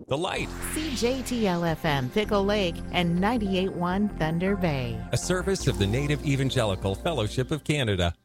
The Light, CJTL-FM Pickle Lake and 98.1 Thunder Bay. a service of the Native Evangelical Fellowship of Canada.